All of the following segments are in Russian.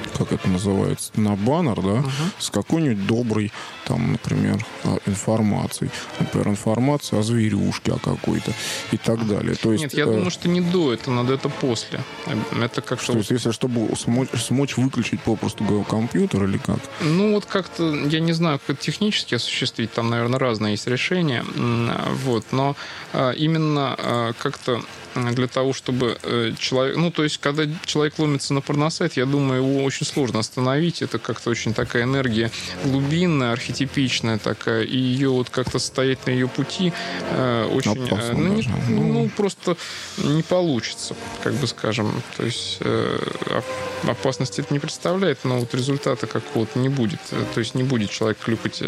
как это называется, на баннер, да, с какой-нибудь доброй, там, например, информацией. Например, информация о зверюшке о какой-то и так далее. То есть, нет, я думаю, что не до, это надо это после. Это как то есть, если чтобы смочь выключить попросту говоря компьютер или как? Ну, вот как-то, я не знаю, как это технически осуществить, там, наверное, разные есть решения, вот, но именно как-то для того, чтобы человек... Ну, то есть, когда человек ломится на порносайт, я думаю, его очень сложно остановить. Это как-то очень такая энергия глубинная, архетипичная такая, и ее вот как-то стоять на ее пути очень... просто не получится, как бы скажем. То есть, опасности это не представляет, но вот результата какого-то не будет. То есть, не будет человек кликать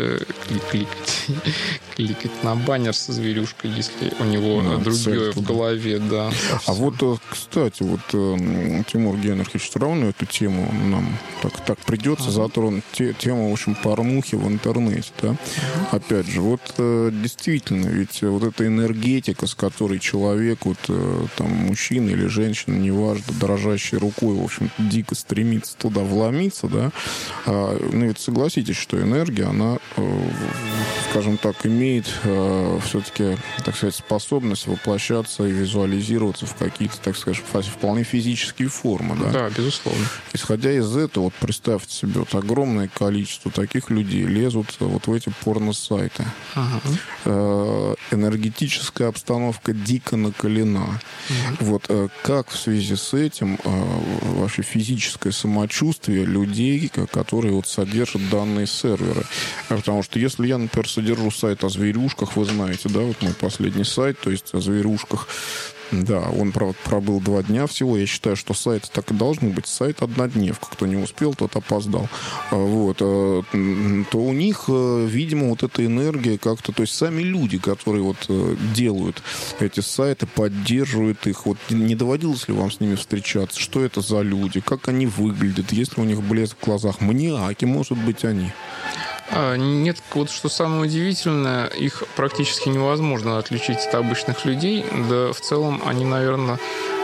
на баннер со зверюшкой, если у него другое в голове, да. А вот, кстати, вот Тимур Генрихович все равно эту тему нам так придется затронуть. Тему, в общем, порнухи в интернете, да. Опять же, вот действительно, ведь вот эта энергетика, с которой человек, вот там мужчина или женщина, неважно, дрожащей рукой, в общем, дико стремится туда вломиться, да. Ну, ведь согласитесь, что энергия, она, скажем так, имеет все-таки, так сказать, способность воплощаться и визуализироваться в какие-то, так сказать, вполне физические формы. Да? Да, безусловно. Исходя из этого, вот представьте себе, вот огромное количество таких людей лезут вот в эти порно-сайты. Энергетическая обстановка дико накалена. Вот как в связи с этим ваше физическое самочувствие людей, которые вот содержат данные серверы? Потому что если я, например, содержу сайт о зверюшках, вы знаете, да, вот мой последний сайт, то есть о зверюшках, да, он, правда, пробыл 2 дня всего. Я считаю, что сайт так и должен быть. Сайт однодневка. Кто не успел, тот опоздал. Вот. То у них, видимо, вот эта энергия как-то... То есть сами люди, которые вот делают эти сайты, поддерживают их. Вот не доводилось ли вам с ними встречаться? Что это за люди? Как они выглядят? Есть ли у них блеск в глазах? Маниаки, может быть, они? Нет, вот что самое удивительное, их практически невозможно отличить от обычных людей. Да, в целом они, наверное,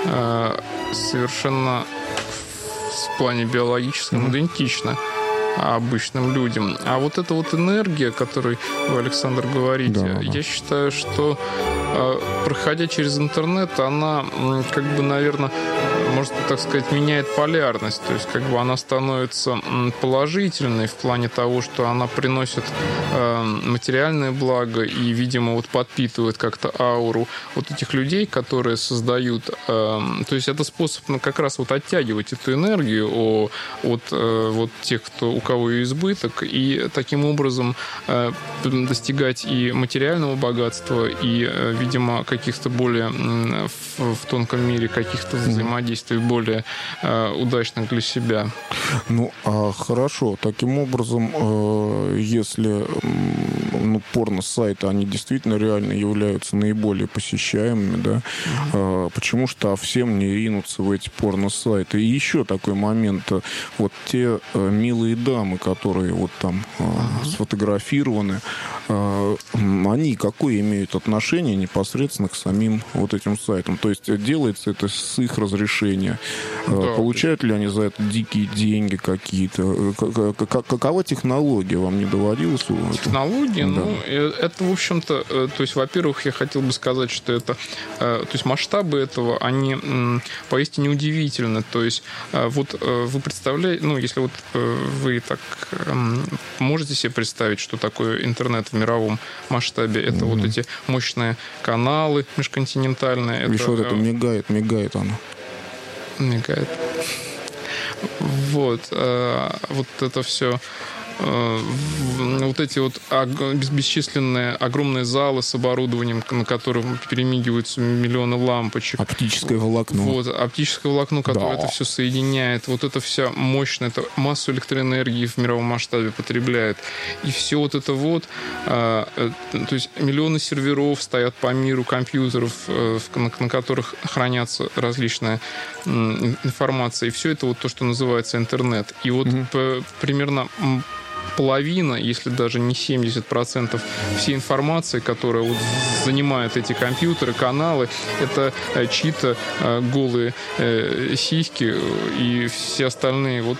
совершенно в плане биологическом идентичны обычным людям. А вот эта вот энергия, о которой вы, Александр, говорите, я считаю, что проходя через интернет, она как бы, наверное, может, так сказать, меняет полярность. То есть, как бы она становится положительной в плане того, что она приносит материальное благо и, видимо, вот подпитывает как-то ауру вот этих людей, которые создают... То есть, это способ как раз вот оттягивать эту энергию от вот тех, у кого ее избыток, и таким образом достигать и материального богатства, и, видимо, каких-то более в тонком мире каких-то взаимодействий более удачных для себя. Ну, хорошо. Таким образом, если порно-сайты, они действительно реально являются наиболее посещаемыми, да, почему что всем не ринуться в эти порно-сайты? И еще такой момент. Вот те милые дамы, которые вот там сфотографированы, они какое имеют отношение непосредственно к самим вот этим сайтам? То есть делается это с их разрешения? Да. Получают ли они за это дикие деньги какие-то? Какова технология? Вам не доводилось? Технология? Да. Ну, это, в общем-то, то есть, во-первых, я хотел бы сказать, что это, то есть, масштабы этого, они поистине удивительны. То есть, вот вы представляете, ну, если вот вы так можете себе представить, что такое интернет в мировом масштабе, это вот эти мощные каналы межконтинентальные. Видишь, вот это мигает оно. Мигает. Вот. Вот это все. Вот эти вот бесчисленные огромные залы с оборудованием, на котором перемигиваются миллионы лампочек. Оптическое волокно. Вот, оптическое волокно, которое это все соединяет. Вот это вся мощная, это массу электроэнергии в мировом масштабе потребляет. И все вот это вот, то есть миллионы серверов стоят по миру, компьютеров, на которых хранятся различная информация. И все это вот то, что называется интернет. И вот примерно половина, если даже не 70% всей информации, которая вот занимает эти компьютеры, каналы, это чьи-то голые сиськи и все остальные вот